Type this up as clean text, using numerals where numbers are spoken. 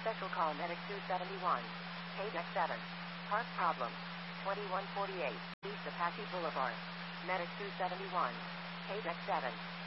Special call Medic 271. Deck 7. Park problem. 2148 East Apache Boulevard. Medic 271. Deck 7.